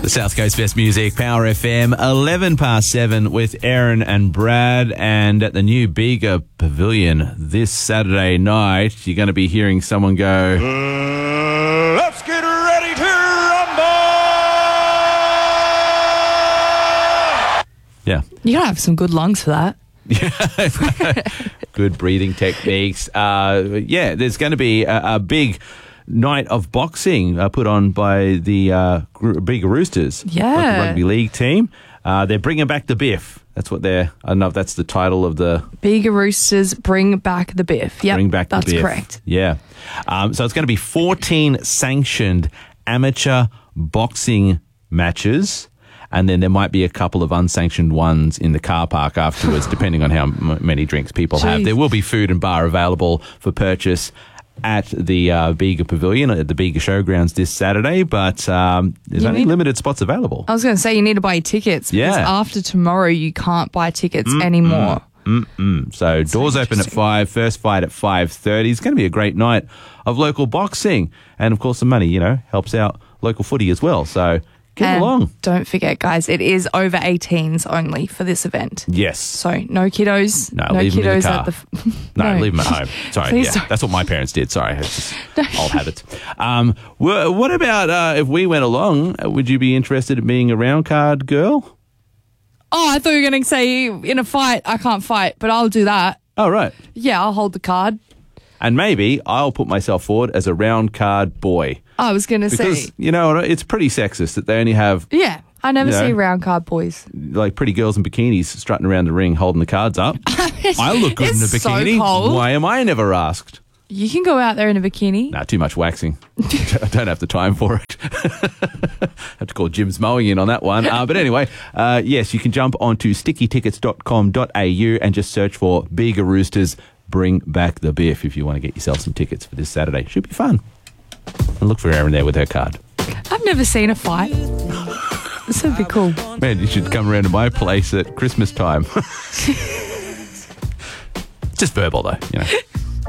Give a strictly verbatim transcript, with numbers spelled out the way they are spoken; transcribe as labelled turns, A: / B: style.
A: The South Coast Best Music, Power F M, eleven past seven with Aaron and Brad. And at the new Bega Pavilion this Saturday night, you're going to be hearing someone go,
B: Uh, let's get ready to rumble!
A: yeah.
C: You gotta have some good lungs for that.
A: Good breathing techniques. Uh, yeah, there's going to be a, a big night of boxing uh, put on by the uh, Gr- Bega Roosters,
C: Yeah.
A: like the rugby league team. Uh, they're bringing back the biff. That's what they're. I don't know if that's the title of the.
C: Bega Roosters bring back the biff. Yep,
A: Bring back the
C: that's
A: biff.
C: correct.
A: Yeah. Um, so it's going to be fourteen sanctioned amateur boxing matches. And then there might be a couple of unsanctioned ones in the car park afterwards, depending on how m- many drinks people have.
C: Jeez.
A: There will be food and bar available for purchase at the uh, Bega Pavilion at the Bega Showgrounds this Saturday, but um, there's
C: You
A: only
C: need-
A: limited spots available.
C: I was going to say you need to buy your tickets because
A: Yeah.
C: after tomorrow you can't buy tickets anymore.
A: Mm, so doors open at five, first fight at five thirty. It's going to be a great night of local boxing. And, of course, the money, you know, helps out local footy as well. So get
C: And
A: along.
C: don't forget, guys, it is over eighteens only for this event.
A: Yes.
C: So no kiddos.
A: No,
C: no
A: leave them in the
C: kiddos
A: car.
C: at the. F-
A: No, leave them at home. Sorry,
C: Please
A: yeah,
C: don't.
A: that's what my parents did. Sorry, it's just old habits. Um, wha- what about uh, if we went along? uh, Would you be interested in being a round card girl?
C: Oh, I thought you were going to say in a fight I can't fight, but I'll do that.
A: Oh, right.
C: Yeah, I'll hold the card.
A: And maybe I'll put myself forward as a round card boy
C: I was going to
A: because
C: say.
A: you know it's pretty sexist that they only have
C: Yeah, I never
A: You know.
C: see round card boys.
A: like pretty girls in bikinis strutting around the ring holding the cards up. I look good in a
C: It's so
A: bikini.
C: cold.
A: Why am I never asked?
C: You can go out there in a bikini.
A: Nah, too much waxing. I don't have the time for it. Have to call Jim's Mowing in on that one. Uh, but anyway, uh, yes, you can jump onto sticky tickets dot com dot a u and just search for Bega Roosters Bring Back the Biff if you want to get yourself some tickets for this Saturday. Should be fun. And look for Erin there with her card.
C: I've never seen a fight. This would be cool.
A: Man, you should come around to my place at Christmas time. Just verbal though, you know.